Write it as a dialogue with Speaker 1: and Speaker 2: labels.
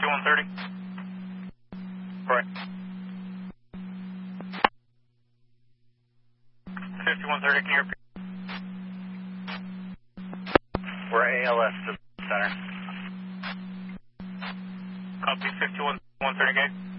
Speaker 1: 5130. Right. 5130, can you repeat? We're ALS to the center. Copy 5130 gate.